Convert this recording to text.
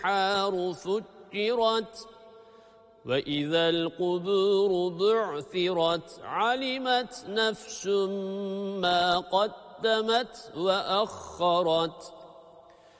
البحار فجرت وإذا القبور بعثرت علمت نفس ما قدمت وأخرت